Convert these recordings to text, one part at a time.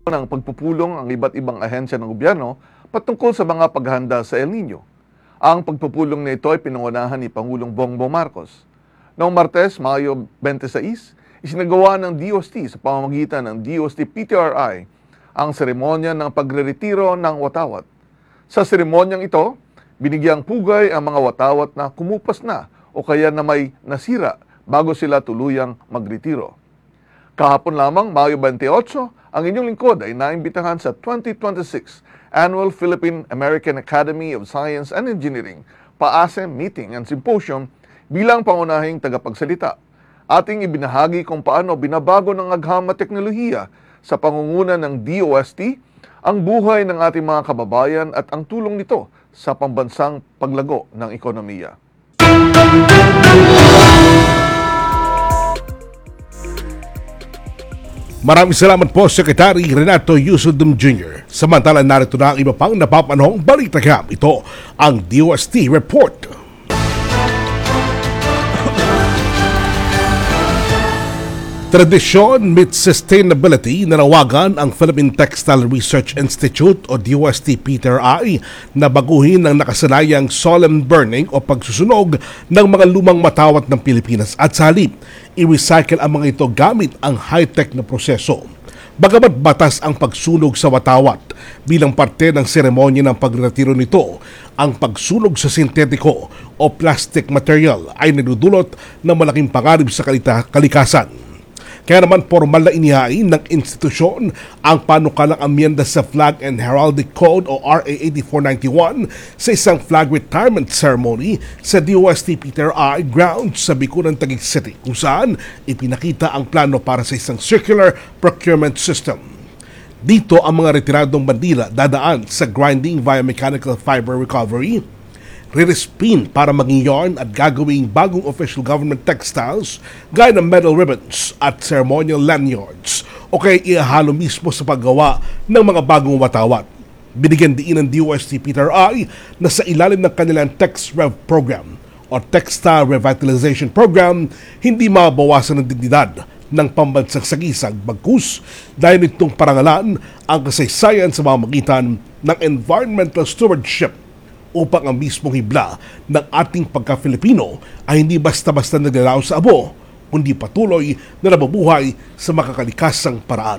ng pagpupulong ang iba't ibang ahensya ng gobyerno patungkol sa mga paghahanda sa El Nino. Ang pagpupulong na ito ay pinangunahan ni Pangulong Bongbong Marcos. Noong Martes, Mayo 26, isinagawa ng DOST sa pamamagitan ng DOST PTRI ang seremonya ng pagreretiro ng watawat. Sa seremonyang ito, binigyang pugay ang mga watawat na kumupas na o kaya na may nasira bago sila tuluyang magretiro. Kahapon lamang, Mayo 28, ang inyong lingkod ay naimbitahan sa 2026 Annual Philippine-American Academy of Science and Engineering PAASE Meeting and Symposium bilang pangunahing tagapagsalita. Ating ibinahagi kung paano binabago ng agham at teknolohiya sa pangunguna ng DOST ang buhay ng ating mga kababayan at ang tulong nito sa pambansang paglago ng ekonomiya. Maraming salamat po, Secretary Renato Yusudum Jr. Samantala, narito na ang iba pang napapanahong balitagam. Ito ang DOST Report. Tradisyon meets Sustainability, nanawagan ang Philippine Textile Research Institute o DOST PTRI na baguhin ang nakasanayang solemn burning o pagsusunog ng mga lumang matawat ng Pilipinas at sa halip, i-recycle ang mga ito gamit ang high-tech na proseso. Bagamat batas ang pagsunog sa watawat, bilang parte ng seremonya ng pagretiro nito, ang pagsunog sa sintetiko o plastic material ay nagdudulot ng malaking panganib sa kalikasan. Kaya naman formal na inihain ng institusyon ang panukalang amyenda sa Flag and Heraldic Code o RA 8491 sa isang flag retirement ceremony sa DOST PTRI grounds sa Bicunan, Taguig City, kung saan ipinakita ang plano para sa isang circular procurement system. Dito ang mga retiradong bandila dadaan sa grinding via mechanical fiber recovery, re-spin para maging yarn at gagawing bagong official government textiles gaya ng medal ribbons at ceremonial lanyards o kaya ihalo mismo sa paggawa ng mga bagong watawat. Binigyan diin ng DOST PTRI na sa ilalim ng kanilang TexRev program o Textile Revitalization Program, hindi mabawasan ng dignidad ng pambansang sagisag bagkus dahil nitong parangalan ang kasaysayan sa pamamagitan ng environmental stewardship upang ang mismong hibla ng ating pagka-Filipino ay hindi basta-basta naglalaw sa abo, kundi patuloy na nababuhay sa makakalikasang paraan.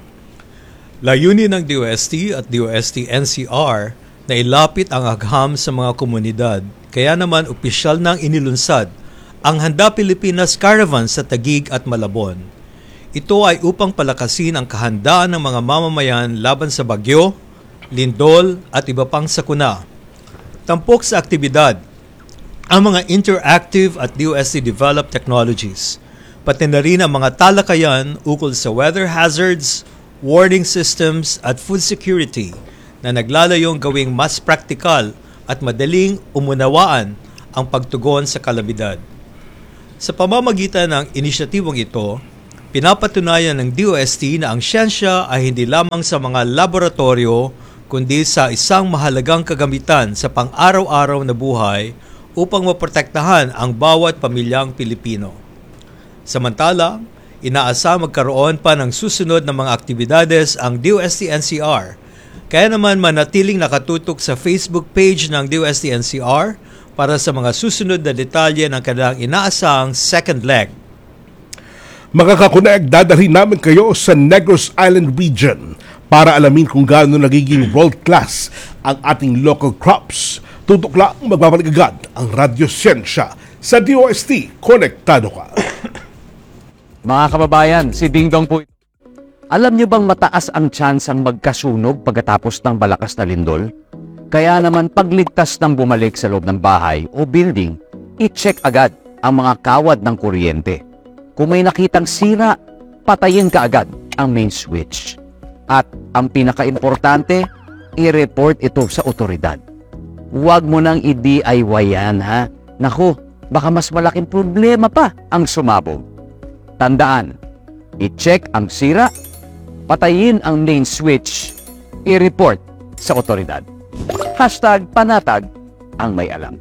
Layunin ng DOST at DOST NCR na ilapit ang agham sa mga komunidad, kaya naman opisyal nang inilunsad ang Handa Pilipinas Caravan sa Taguig at Malabon. Ito ay upang palakasin ang kahandaan ng mga mamamayan laban sa bagyo, lindol at iba pang sakuna. Tampok sa aktibidad ang mga interactive at DOST-developed technologies, pati na rin ang mga talakayan ukol sa weather hazards, warning systems at food security na naglalayong gawing mas praktikal at madaling umunawaan ang pagtugon sa kalamidad. Sa pamamagitan ng inisyatibong ito, pinapatunayan ng DOST na ang siyensya ay hindi lamang sa mga laboratorio kundi sa isang mahalagang kagamitan sa pang-araw-araw na buhay upang maprotektahan ang bawat pamilyang Pilipino. Samantala, inaasa magkaroon pa ng susunod na mga aktibidades ang DOST-NCR, kaya naman manatiling nakatutok sa Facebook page ng DOST-NCR para sa mga susunod na detalye ng kanilang inaasahang second leg. Makakakunag, dadalhin namin kayo sa Negros Island region para alamin kung gaano nagiging world-class ang ating local crops. Tutok lang, magbabalik agad ang Radyo Siyensya sa DOST. Konektado ka. Mga kababayan, si Ding Dong po. Alam niyo bang mataas ang tsansang magkasunog pagkatapos ng malakas na lindol? Kaya naman pagligtas ng bumalik sa loob ng bahay o building, i-check agad ang mga kawad ng kuryente. Kung may nakitang sira, patayin ka agad ang main switch. At ang pinaka-importante, i-report ito sa otoridad. Huwag mo nang i-DIY yan, ha? Naku, baka mas malaking problema pa ang sumabog. Tandaan, i-check ang sira, patayin ang main switch, i-report sa otoridad. #panatag ang may alam.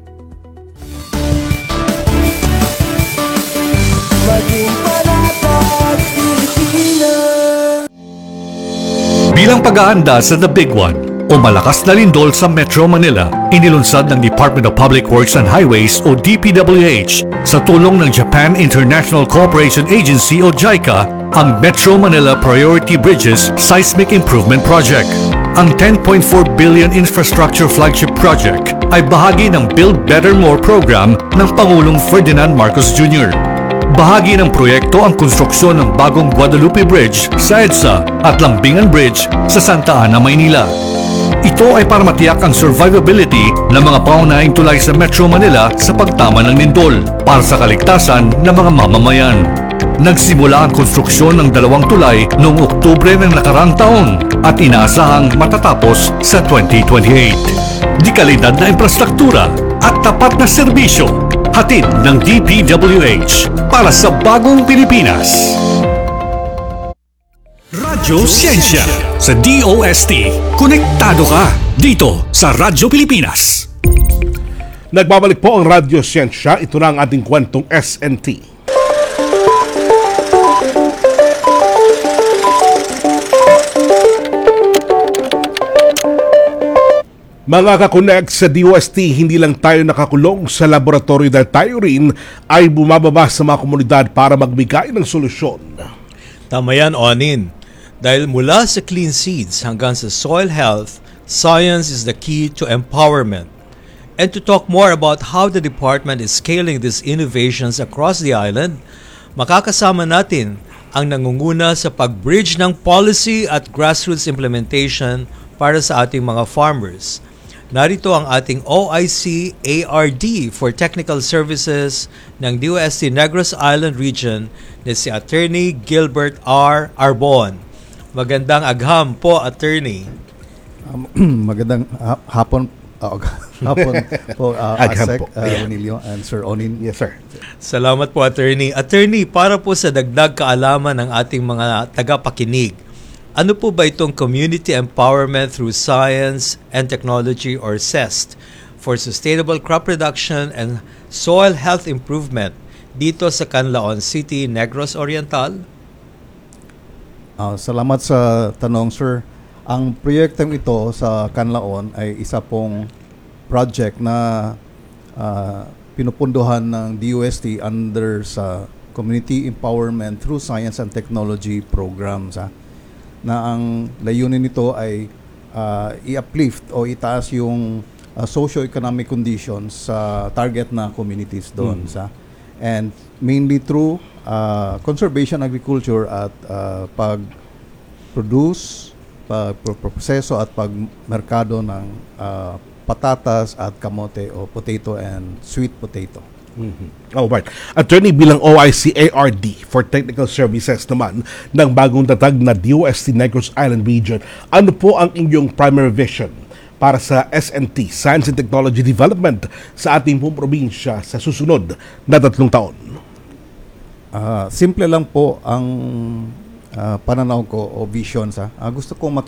Maging panatag, Pilipinas. Bilang pag-aanda sa The Big One o malakas na lindol sa Metro Manila, inilunsad ng Department of Public Works and Highways o DPWH sa tulong ng Japan International Cooperation Agency o JICA ang Metro Manila Priority Bridges Seismic Improvement Project. Ang 10.4 billion infrastructure flagship project ay bahagi ng Build Better More program ng Pangulong Ferdinand Marcos Jr. Bahagi ng proyekto ang konstruksyon ng bagong Guadalupe Bridge sa EDSA at Lambingan Bridge sa Santa Ana, Maynila. Ito ay para matiyak ang survivability ng mga pangunahing tulay sa Metro Manila sa pagtama ng lindol para sa kaligtasan ng mga mamamayan. Nagsimula ang konstruksyon ng 2 tulay noong Oktubre ng nakarang taon at inaasahang matatapos sa 2028. Di kalidad na infrastruktura at tapat na serbisyo, hatid ng DPWH para sa bagong Pilipinas. Radyo Siyensya sa DOST. Konektado ka dito sa Radyo Pilipinas. Nagbabalik po ang Radyo Siyensya. Ito na ang ating kwentong SNT. Mga kakonek sa DOST, hindi lang tayo nakakulong sa laboratorio dahil tayo rin ay bumababa sa mga komunidad para magbigay ng solusyon. Tama yan, Onin. Dahil mula sa clean seeds hanggang sa soil health, science is the key to empowerment. And to talk more about how the department is scaling these innovations across the island, makakasama natin ang nangunguna sa pag-bridge ng policy at grassroots implementation para sa ating mga farmers. Narito ang ating OIC ARD for Technical Services ng DOST Negros Island Region na si Attorney Gilbert R. Arbon. Magandang agham po, Attorney. Magandang hapon po, Agham Asek, po. Yeah. Ronilio and Sir Onin. Yes, sir. Salamat po, Attorney. Attorney, para po sa dagdag kaalaman ng ating mga tagapakinig, ano po ba itong Community Empowerment through Science and Technology or CEST for Sustainable Crop Production and Soil Health Improvement dito sa Canlaon City, Negros Oriental? Salamat sa tanong, Sir. Ang proyektong ito sa Canlaon ay isa pong project na pinupunduhan ng DOST under sa Community Empowerment through Science and Technology programs. Na ang layunin nito ay i-uplift o itaas yung socio-economic conditions sa target na communities doon. And mainly through conservation agriculture at pag-produce, pag-proseso at pag-merkado ng patatas at kamote o potato and sweet potato. Alright. Attorney, bilang OIC ARD for Technical Services naman ng bagong tatag na DOST Negros Island Region, ano po ang inyong primary vision para sa SNT, Science and Technology Development, sa ating pong probinsya sa susunod na 3 taon? Simple lang po ang pananaw ko o vision. Gusto kong